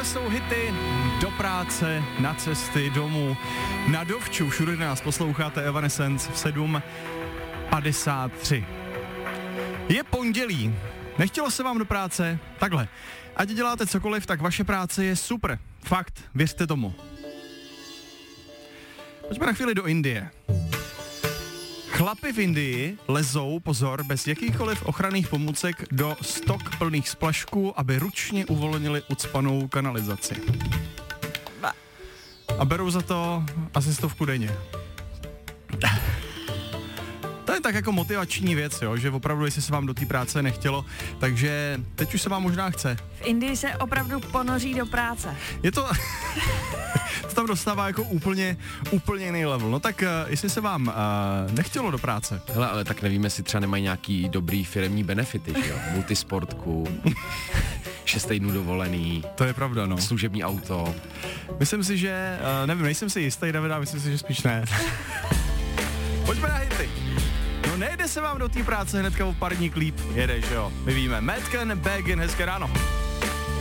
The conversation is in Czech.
Tohle jsou hity do práce, na cesty, domů, na dovču, všude nás posloucháte Evanescence v 7:53. Je pondělí, nechtělo se vám do práce? Takhle, ať děláte cokoliv, tak vaše práce je super, fakt, věřte tomu. Pojďme na chvíli do Indie. Chlapi v Indii lezou, pozor, bez jakýchkoliv ochranných pomůcek do stok plných splašků, aby ručně uvolnili ucpanou kanalizaci. A berou za to asi 100 denně. To je tak jako motivační věc, jo, že opravdu, jestli se vám do té práce nechtělo, takže teď už se vám možná chce. V Indii se opravdu ponoří do práce. Je to... to tam dostává jako úplně jiný level. No tak jestli se vám nechtělo do práce. Hele, ale tak nevíme, jestli třeba nemají nějaký dobrý firemní benefity, jo? Multisportku, 6 týdnů dovolený. To je pravda, no. Služební auto. Myslím si, že, nevím, nejsem si jistý, Davida, myslím si, že spíš ne. Pojďme na hity. No nejde se vám do té práce hnedka o pár dní líp. Jede, že jo? My víme. Madcan, Begin, hezké ráno.